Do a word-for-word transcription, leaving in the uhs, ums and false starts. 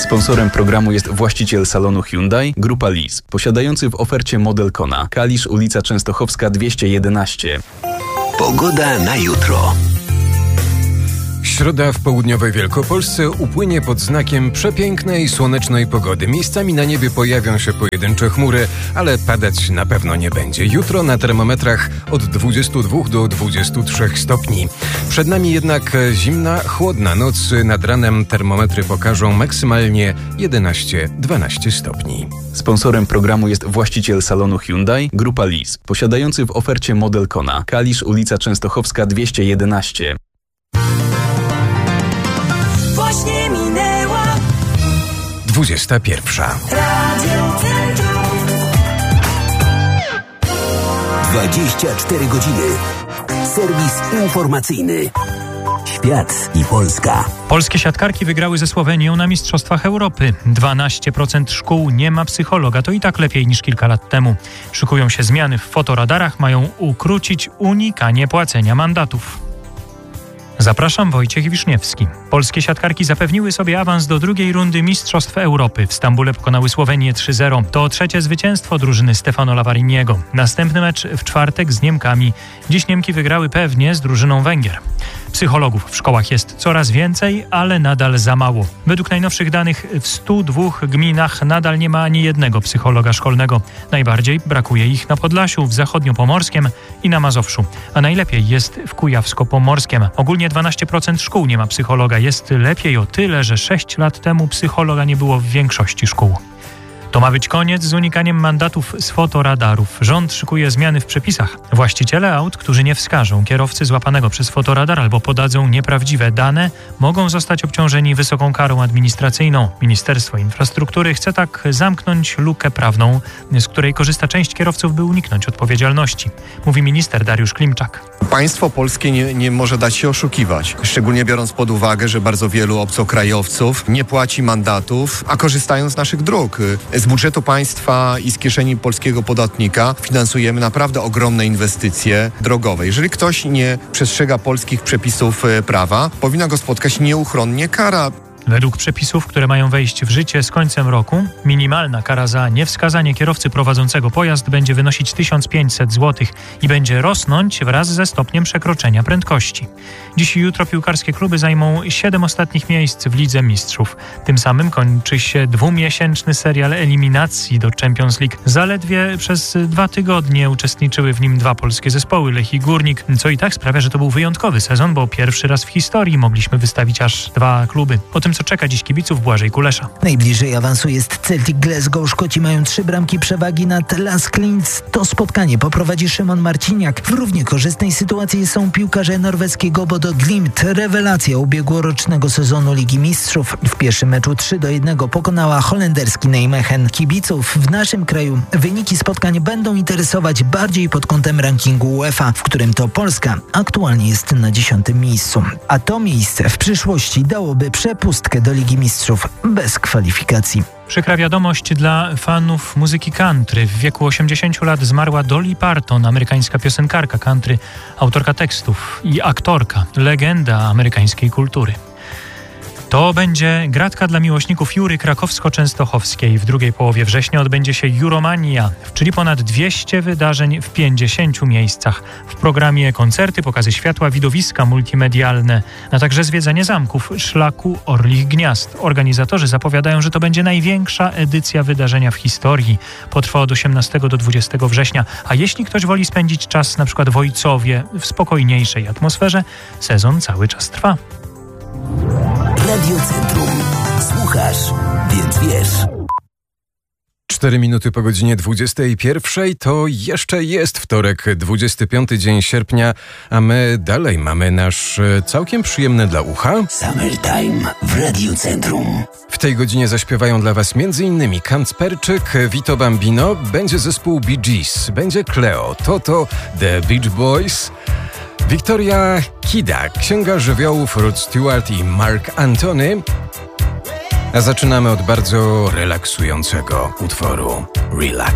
Sponsorem programu jest właściciel salonu Hyundai, Grupa Lis, posiadający w ofercie model Kona. Kalisz, ulica Częstochowska dwieście jedenaście. Pogoda na jutro. Środa w południowej Wielkopolsce upłynie pod znakiem przepięknej, słonecznej pogody. Miejscami na niebie pojawią się pojedyncze chmury, ale padać na pewno nie będzie. Jutro na termometrach od dwudziestu dwóch do dwudziestu trzech stopni. Przed nami jednak zimna, chłodna noc. Nad ranem termometry pokażą maksymalnie jedenaście dwanaście stopni. Sponsorem programu jest właściciel salonu Hyundai, Grupa Lis, posiadający w ofercie model Kona. Kalisz, ulica Częstochowska dwieście jedenaście. Właśnie minęła dwudziesta pierwsza. Radio Centrum. dwadzieścia cztery godziny. Serwis informacyjny. Świat i Polska. Polskie siatkarki wygrały ze Słowenią na Mistrzostwach Europy. dwanaście procent szkół nie ma psychologa. To i tak lepiej niż kilka lat temu. Szykują się zmiany w fotoradarach. Mają ukrócić unikanie płacenia mandatów. Zapraszam, Wojciech Wiszniewski. Polskie siatkarki zapewniły sobie awans do drugiej rundy Mistrzostw Europy. W Stambule pokonały Słowenię trzy zero. To trzecie zwycięstwo drużyny Stefano Lavariniego. Następny mecz w czwartek z Niemkami. Dziś Niemki wygrały pewnie z drużyną Węgier. Psychologów w szkołach jest coraz więcej, ale nadal za mało. Według najnowszych danych w stu dwóch gminach nadal nie ma ani jednego psychologa szkolnego. Najbardziej brakuje ich na Podlasiu, w Zachodniopomorskiem i na Mazowszu. A najlepiej jest w Kujawsko-Pomorskiem. Ogólnie dwanaście procent szkół nie ma psychologa. Jest lepiej o tyle, że sześć lat temu psychologa nie było w większości szkół. To ma być koniec z unikaniem mandatów z fotoradarów. Rząd szykuje zmiany w przepisach. Właściciele aut, którzy nie wskażą kierowcy złapanego przez fotoradar albo podadzą nieprawdziwe dane, mogą zostać obciążeni wysoką karą administracyjną. Ministerstwo Infrastruktury chce tak zamknąć lukę prawną, z której korzysta część kierowców, by uniknąć odpowiedzialności. Mówi minister Dariusz Klimczak. Państwo polskie nie, nie może dać się oszukiwać. Szczególnie biorąc pod uwagę, że bardzo wielu obcokrajowców nie płaci mandatów, a korzystają z naszych dróg. Z budżetu państwa i z kieszeni polskiego podatnika finansujemy naprawdę ogromne inwestycje drogowe. Jeżeli ktoś nie przestrzega polskich przepisów prawa, powinna go spotkać nieuchronnie kara. Według przepisów, które mają wejść w życie z końcem roku, minimalna kara za niewskazanie kierowcy prowadzącego pojazd będzie wynosić tysiąc pięćset złotych i będzie rosnąć wraz ze stopniem przekroczenia prędkości. Dziś i jutro piłkarskie kluby zajmą siedem ostatnich miejsc w Lidze Mistrzów. Tym samym kończy się dwumiesięczny serial eliminacji do Champions League. Zaledwie przez dwa tygodnie uczestniczyły w nim dwa polskie zespoły, Lech i Górnik, co i tak sprawia, że to był wyjątkowy sezon, bo pierwszy raz w historii mogliśmy wystawić aż dwa kluby. O tym, co czeka dziś kibiców, Błażej Kulesza. Najbliżej awansu jest Celtic Glasgow. Szkoci mają trzy bramki przewagi nad Lask Linz. To spotkanie poprowadzi Szymon Marciniak. W równie korzystnej sytuacji są piłkarze norweskiego Bodo Glimt. Rewelacja ubiegłorocznego sezonu Ligi Mistrzów. W pierwszym meczu trzy do jednego pokonała holenderski Nijmegen. Kibiców w naszym kraju wyniki spotkań będą interesować bardziej pod kątem rankingu UEFA, w którym to Polska aktualnie jest na dziesiątym miejscu. A to miejsce w przyszłości dałoby przepustkę do Ligi Mistrzów bez kwalifikacji. Przykra wiadomość dla fanów muzyki country. W wieku osiemdziesięciu lat zmarła Dolly Parton, amerykańska piosenkarka country, autorka tekstów i aktorka, legenda amerykańskiej kultury. To będzie gratka dla miłośników Jury Krakowsko-Częstochowskiej. W drugiej połowie września odbędzie się Euromania, czyli ponad dwieście wydarzeń w pięćdziesięciu miejscach. W programie koncerty, pokazy światła, widowiska multimedialne, a także zwiedzanie zamków, szlaku Orlich Gniazd. Organizatorzy zapowiadają, że to będzie największa edycja wydarzenia w historii. Potrwa od osiemnastego do dwudziestego września, a jeśli ktoś woli spędzić czas na przykład w Ojcowie w spokojniejszej atmosferze, sezon cały czas trwa. Radio Centrum. Słuchasz, więc wiesz. Cztery minuty po godzinie dwudziestej pierwszej to jeszcze jest wtorek, dwudziesty piąty dzień sierpnia, a my dalej mamy nasz całkiem przyjemny dla ucha Summertime w Radio Centrum. W tej godzinie zaśpiewają dla was m.in. Kacperczyk, Vito Bambino, będzie zespół Bee Gees, będzie Cleo, Toto, The Beach Boys, Victoria Kida, Księga Żywiołów, Rod Stewart i Mark Anthony. A zaczynamy od bardzo relaksującego utworu Relax.